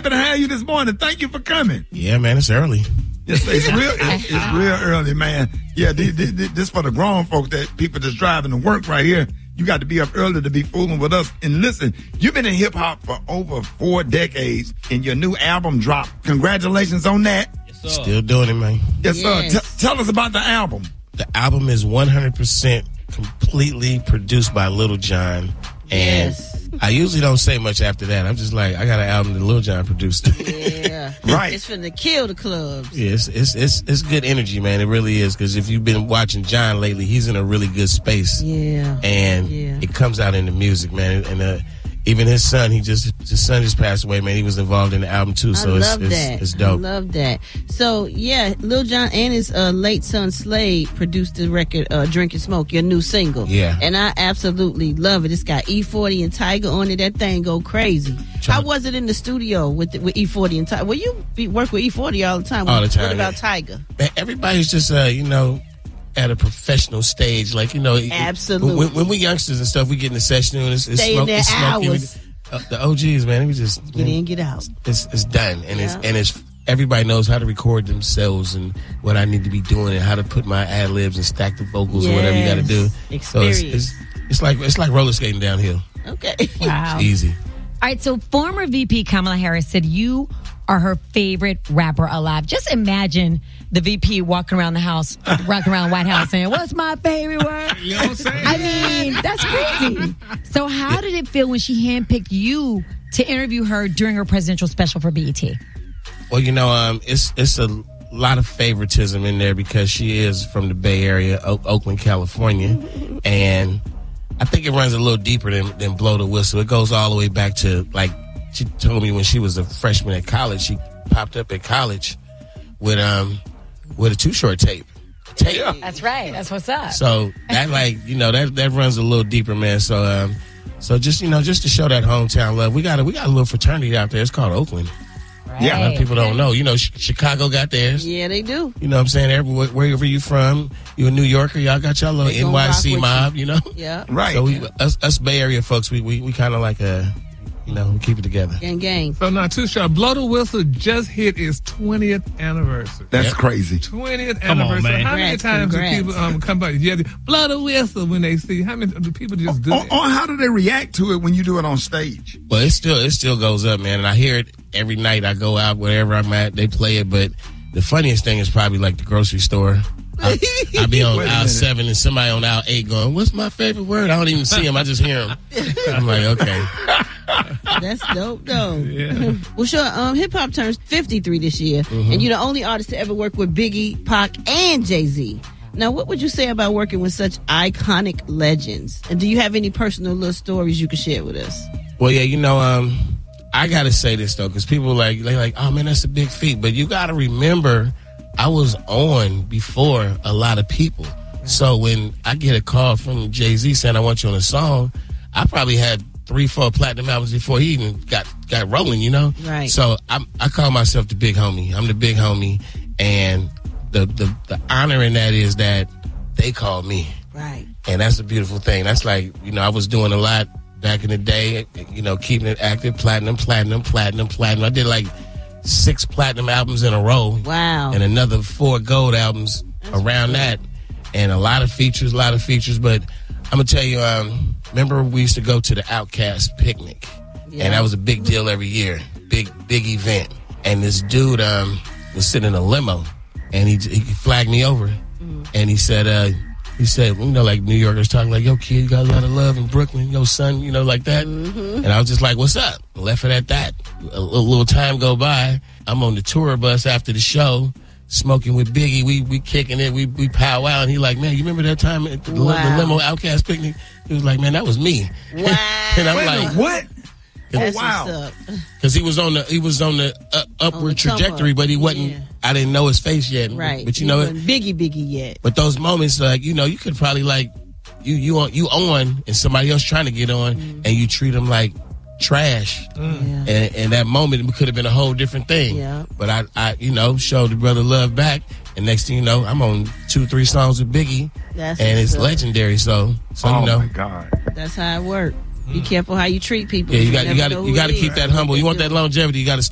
happy to have you this morning. Thank you for coming. Yeah, man, it's early. Yes, it's real early, man. Yeah, this for the grown folks, that people that's driving to work right here. You got to be up early to be fooling with us. And listen, you've been in hip-hop for over 4 decades, and your new album dropped. Congratulations on that. Yes, sir. Still doing it, man. Yes, sir. Tell us about the album. The album is 100% completely produced by Lil Jon. And I usually don't say much after that. I'm just like, I got an album that Lil Jon produced. Yeah. Right. It's finna kill the clubs. Yeah, it's good energy, man. It really is. Because if you've been watching Jon lately, he's in a really good space. Yeah. And it comes out in the music, man. And even his son just passed away, man. He was involved in the album too, so it's dope. I love that. So yeah, Lil Jon and his late son Slade produced the record "Drink and Smoke," your new single. Yeah, and I absolutely love it. It's got E40 and Tyga on it. That thing go crazy. How was it in the studio with E40 and Tyga? Well, you work with E40 all the time. All the time. What about Tyga? Man, everybody's just at a professional stage, absolutely. When we youngsters and stuff, we get in the session and it's stay in there hours. The OGs, man, we just get in, get out. It's done, and it's everybody knows how to record themselves and what I need to be doing and how to put my ad libs and stack the vocals or whatever you got to do. Experience. So it's like roller skating downhill. Okay, wow, it's easy. All right, so former VP Kamala Harris said you are her favorite rapper alive. Just imagine the VP walking around the house, walking around the White House saying, "What's my favorite word?" You know what I'm saying? I mean, that's crazy. So how did it feel when she handpicked you to interview her during her presidential special for BET? Well, it's a lot of favoritism in there because she is from the Bay Area, Oakland, California, and I think it runs a little deeper than Blow the Whistle. It goes all the way back to, like, she told me when she was a freshman at college, she popped up at college with a Too Short tape. Yeah. That's right. That's what's up. So that that runs a little deeper, man. So just to show that hometown love, we got a little fraternity out there. It's called Oakland. Right. Yeah, a lot of people don't know. Chicago got theirs. Yeah, they do. You know what I'm saying? Wherever you from, you a New Yorker, y'all got y'all little NYC mob, Yeah. Right. So us Bay Area folks, we kind of like we keep it together. Gang. So now, Too Short, Blow the Whistle just hit its 20th anniversary. That's crazy. 20th Come on, anniversary. man. How many times do people come by? Yeah, blow the whistle when they see? How many do people just do it? How do they react to it when you do it on stage? Well, it still goes up, man. And I hear it every night. I go out wherever I'm at, they play it. But the funniest thing is probably like the grocery store. I be on aisle 7 and somebody on aisle 8 going, "What's my favorite word?" I don't even see him. I just hear him. I'm like, okay. That's dope, though. Yeah. Well, sure. Hip hop turns 53 this year, and you're the only artist to ever work with Biggie, Pac, and Jay-Z. Now, what would you say about working with such iconic legends? And do you have any personal little stories you could share with us? Well, yeah, I gotta say this though, because people they like, "Oh man, that's a big feat," but you gotta remember, I was on before a lot of people. So when I get a call from Jay-Z saying I want you on a song, I probably had 3-4 platinum albums before he even got rolling, Right. So I call myself the big homie. I'm the big homie, and the honor in that is that they call me. Right. And that's a beautiful thing. That's like, I was doing a lot back in the day, keeping it active, platinum. I did like 6 platinum albums in a row. Wow. And another 4 gold albums around that. And a lot of features. But I'm going to tell you, remember we used to go to the Outkast picnic. Yeah. And that was a big deal every year. Big event. And this dude was sitting in a limo. And he flagged me over. And he said, like New Yorkers talking like, "Yo, kid, you got a lot of love in Brooklyn. Yo, son," like that. And I was just like, "What's up?" Left it at that. A little time go by. I'm on the tour bus after the show, smoking with Biggie. We kicking it. We powwow. And he like, "Man, you remember that time at the limo Outkast picnic?" He was like, "Man, that was me." Wow. And I'm like, "What?" That's wow. Because he was on the upward trajectory, but he wasn't. Yeah. I didn't know his face yet. Right. But he wasn't Biggie yet. But those moments, you could probably you on and somebody else trying to get on, and you treat them like trash. And that moment it could have been a whole different thing. Yeah. But I showed the brother love back, and next thing you know, I'm on 2-3 songs with Biggie, and it's legendary. So oh my God, that's how it works. Be careful how you treat people. Yeah, you got to keep that humble. You want that longevity, you got to